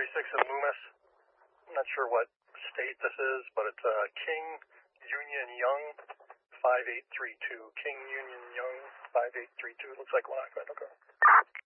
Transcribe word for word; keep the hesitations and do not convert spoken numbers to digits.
thirty-six in Loomis. I'm not sure what state this is, but it's uh, King Union Young five eight three two. King Union Young five eight three two. Looks like one occupied. Okay.